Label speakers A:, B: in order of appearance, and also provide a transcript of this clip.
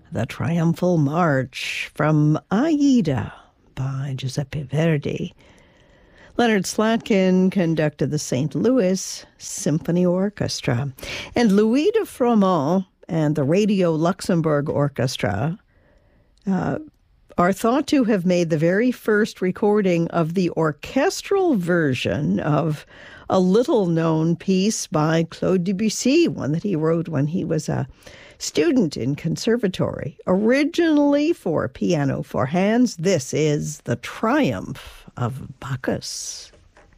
A: the Triumphal March from Aida by Giuseppe Verdi. Leonard Slatkin conducted the St. Louis Symphony Orchestra. And Louis de Froment and the Radio Luxembourg Orchestra are thought to have made the very first recording of the orchestral version of a little-known piece by Claude Debussy, one that he wrote when he was a student in conservatory. Originally for piano four hands, this is The Triumph of Bacchus.